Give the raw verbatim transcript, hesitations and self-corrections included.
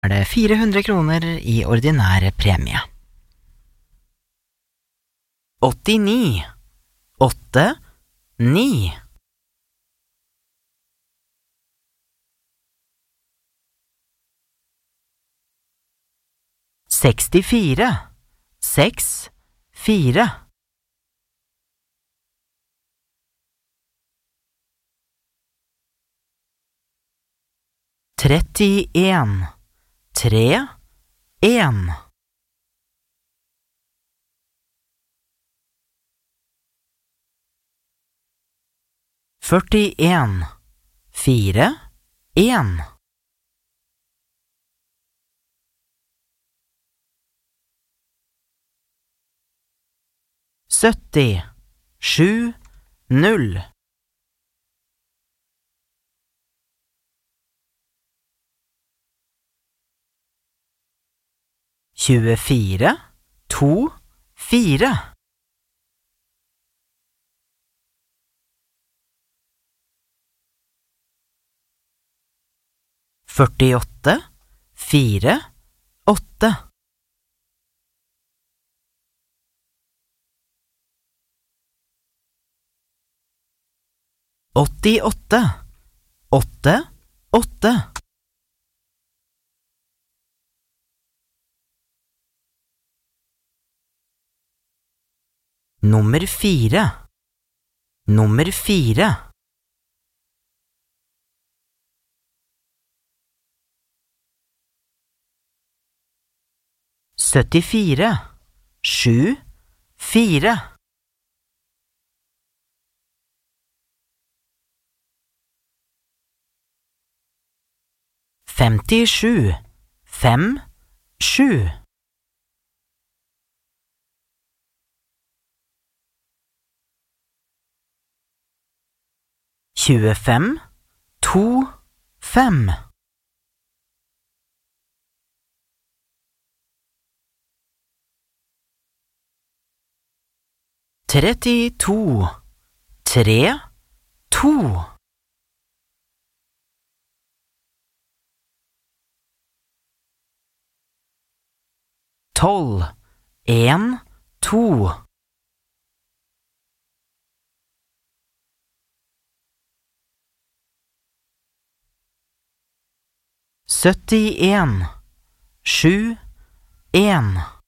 Er det fire hundre kroner i ordinær premie. åttini, åtte, ni. Sekstifire, seks, fire. Trettien, tre, en. Førtien, fire, en. Sytti, sju, null. Tjuefire, to, fire. Førtiåtte, fire, åtte. Åttiåtte, åtte, åtte. Nummer fire. Nummer fire. Syttifire, sju, fire. Femtisju, fem, sju. Tjuefem, to, fem. Trettito, tre, to. Tolv, en, to. Syttien, sju, en.